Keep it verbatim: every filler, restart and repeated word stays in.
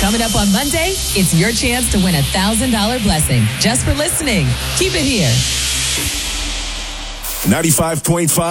Coming up on Monday, it's your chance to win a one thousand dollars blessing just for listening. Keep it here. ninety-five point five